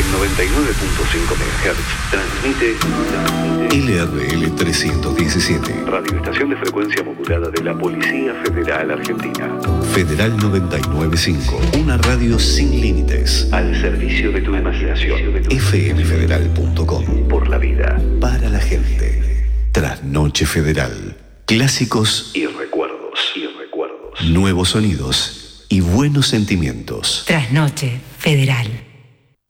99.5 MHz. Transmite LRL 317. Radioestación de frecuencia modulada de la Policía Federal Argentina. Federal 995. Una radio sin límites. Al servicio de tu imaginación. fmfederal.com. Por la vida. Para la gente. Trasnoche Federal. Clásicos Y recuerdos. nuevos sonidos y buenos sentimientos. Trasnoche Federal.